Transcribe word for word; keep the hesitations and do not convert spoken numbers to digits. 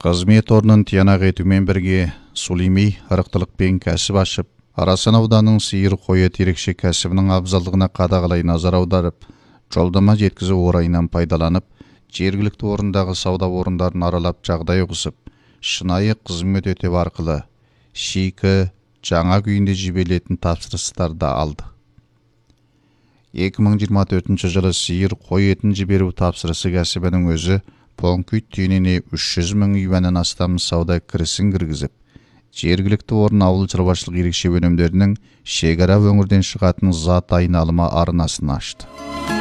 Қызмет орнын тиянақ етумен бірге Сулейми арықтылықпен кәсіп ашып, Арасан ауданының сиыр қой еті ерекше кәсібінің абзалдығына қадағалай назар аударып, жолдама жеткізу орайынан пайдаланып, жергілікті орындағы сауда орындарын аралап жағдай ұғысып, шынайы қызмет өтеу арқылы шикі жаңа күйінде жіберілетін тапсырыстарды алды. екі мың жиырма төртінші жылы сиыр қой етін жіберу тапсырысы кәсібінің өзі Понкүйт түйініне үш жүз мың юаннан астам сауда кірісін кіргізіп, жергілікті орын ауыл шаруашылық ерекше өнімдерінің шекара өңірден шығатын зат айналымы арнасын ашты.